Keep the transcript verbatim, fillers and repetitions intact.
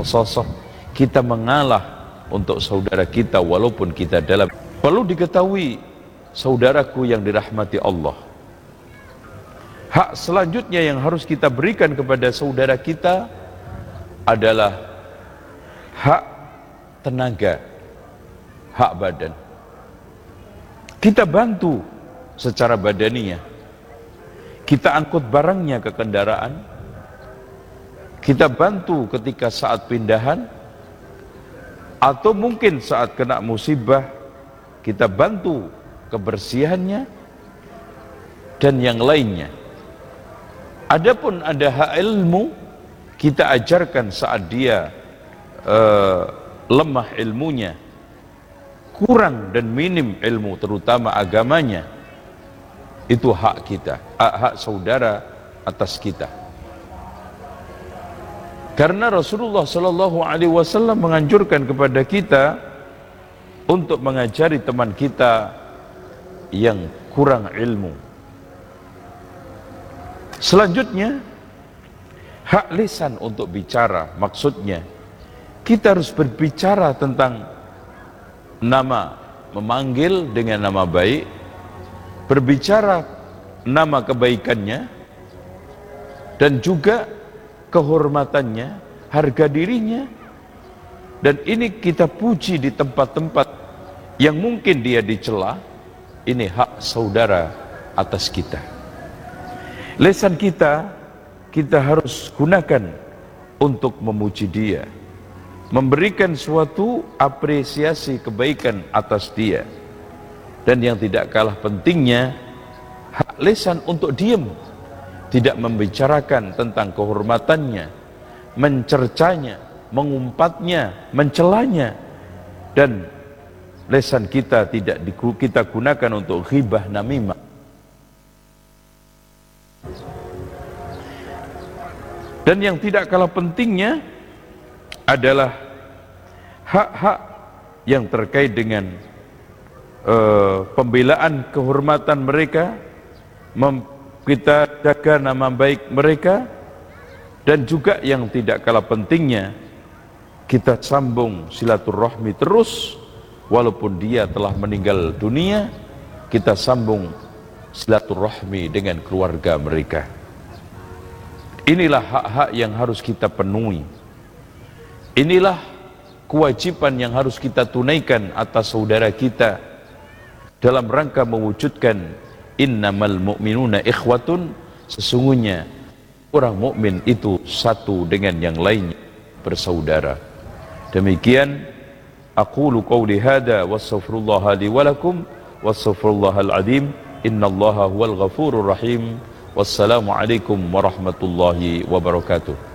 sosok kita mengalah untuk saudara kita walaupun kita dalam. Perlu diketahui saudaraku yang dirahmati Allah, hak selanjutnya yang harus kita berikan kepada saudara kita adalah hak tenaga, hak badan. Kita bantu secara badaniah, kita angkut barangnya ke kendaraan, kita bantu ketika saat pindahan, atau mungkin saat kena musibah kita bantu kebersihannya dan yang lainnya. Adapun ada hak ilmu, kita ajarkan saat dia uh, lemah ilmunya, kurang dan minim ilmu terutama agamanya, itu hak kita, hak, hak saudara atas kita. Karena Rasulullah Shallallahu Alaihi Wasallam menganjurkan kepada kita untuk mengajari teman kita yang kurang ilmu. Selanjutnya, hak lisan untuk bicara, maksudnya kita harus berbicara tentang nama, memanggil dengan nama baik, berbicara nama kebaikannya, dan juga kehormatannya, harga dirinya. Dan ini kita puji di tempat-tempat yang mungkin dia dicela. Ini hak saudara atas kita. Lisan kita, kita harus gunakan untuk memuji dia, memberikan suatu apresiasi kebaikan atas dia. Dan yang tidak kalah pentingnya, hak lisan untuk diam, tidak membicarakan tentang kehormatannya, mencercanya, mengumpatnya, mencelanya. Dan lisan kita tidak kita gunakan untuk ghibah namimah. Dan yang tidak kalah pentingnya adalah hak-hak yang terkait dengan uh, pembelaan kehormatan mereka, mem kita jaga nama baik mereka, dan juga yang tidak kalah pentingnya kita sambung silaturahmi terus walaupun dia telah meninggal dunia. Kita sambung silaturahmi dengan keluarga mereka. Inilah hak-hak yang harus kita penuhi, inilah kewajiban yang harus kita tunaikan atas saudara kita dalam rangka mewujudkan innamal mu'minuna ikhwatun, sesungguhnya orang mukmin itu satu dengan yang lainnya, bersaudara. Demikian aqulu qawli hadza wastaghfirullaha li wa lakum wastaghfirullahal azim innallaha huwal ghafurur rahim. Wassalamu alaikum warahmatullahi wabarakatuh.